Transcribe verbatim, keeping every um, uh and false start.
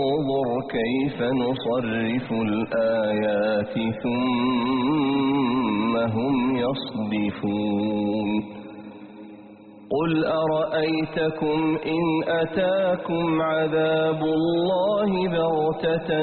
انظر كيف نصرف الآيات ثم هم يصدفون قل أرأيتكم إن أتاكم عذاب الله بغتة